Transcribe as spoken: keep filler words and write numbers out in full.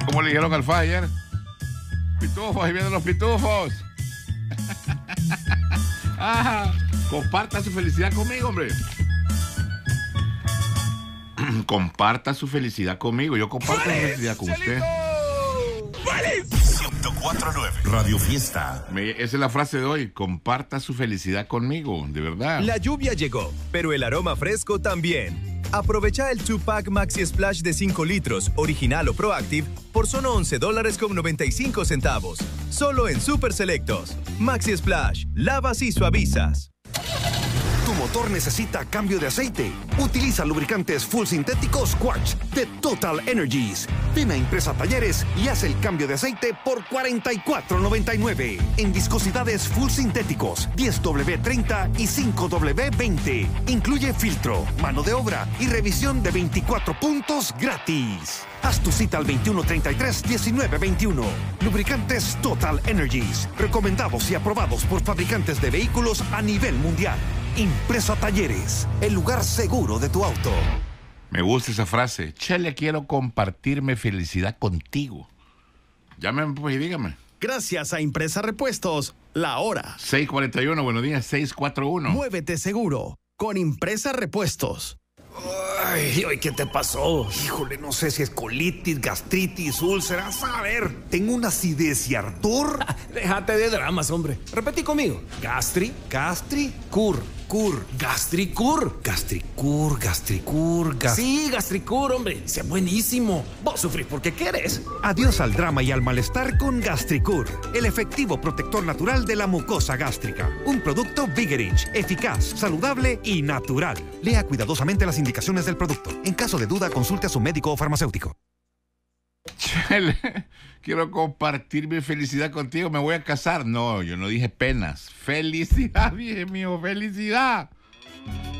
¿Cómo le dijeron al Faz ayer? Pitufos, ahí vienen los pitufos. Ah, comparta su felicidad conmigo, hombre. Comparta su felicidad conmigo. Yo comparto mi felicidad con usted. ciento cuatro punto nueve Radio Fiesta. Me, esa es la frase de hoy. Comparta su felicidad conmigo, de verdad. La lluvia llegó, pero el aroma fresco también. Aprovecha el dos pack Maxi Splash de cinco litros, original o Proactive, por solo once dólares con noventa y cinco centavos. Solo en Super Selectos. Maxi Splash, lavas y suavizas. Tu motor necesita cambio de aceite. Utiliza lubricantes full sintéticos Quartz de Total Energies. Ven a Impresa Talleres y haz el cambio de aceite por cuarenta y cuatro noventa y nueve. En viscosidades full sintéticos diez doble treinta y cinco doble veinte. Incluye filtro, mano de obra y revisión de veinticuatro puntos gratis. Haz tu cita al veintiuno treinta y tres diecinueve veintiuno. Lubricantes Total Energies. Recomendados y aprobados por fabricantes de vehículos a nivel mundial. Impresa Talleres, el lugar seguro de tu auto. Me gusta esa frase. Chele, quiero compartirme felicidad contigo. Llámeme pues y dígame. Gracias a Impresa Repuestos, la hora. seis cuarenta y uno, buenos días, seis cuarenta y uno. Muévete seguro con Impresa Repuestos. Ay, ay, ¿qué te pasó? Híjole, no sé si es colitis, gastritis, úlceras. A ver, tengo una acidez y ardor. Déjate de dramas, hombre. Repetí conmigo. Gastri, Gastri, cur. cur. Gastricur. Gastricur, gastricur, gas... Sí, Gastricur, hombre. Sea buenísimo. Vos sufrís porque querés. Adiós al drama y al malestar con Gastricur, el efectivo protector natural de la mucosa gástrica. Un producto Vigerich, eficaz, saludable y natural. Lea cuidadosamente las indicaciones del producto. En caso de duda, consulte a su médico o farmacéutico. Chele, quiero compartir mi felicidad contigo. Me voy a casar. No, yo no dije penas. Felicidad, dije mío, felicidad.